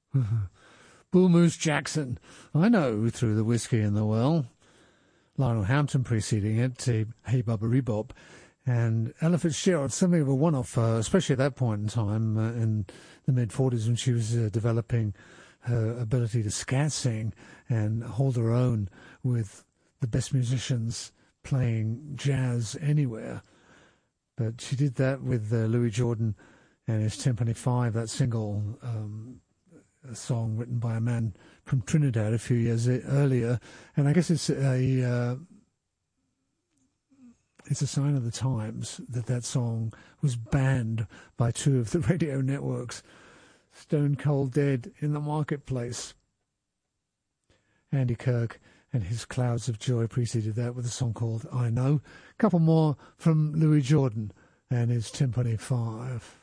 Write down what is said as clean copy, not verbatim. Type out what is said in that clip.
Bull Moose Jackson, I know, threw the whiskey in the well. Lionel Hampton preceding it, Hey Bubba Rebop. And Ella Fitzgerald, something of a one-off, especially at that point in time in the mid-40s when she was developing her ability to scat sing and hold her own with the best musicians playing jazz anywhere. But she did that with Louis Jordan and his Timpani 5, that single, a song written by a man from Trinidad a few years earlier. And I guess it's a sign of the times that song was banned by two of the radio networks, Stone Cold Dead in the Marketplace. Andy Kirk and his Clouds of Joy preceded that with a song called I Know. A couple more from Louis Jordan and his Timpani 5.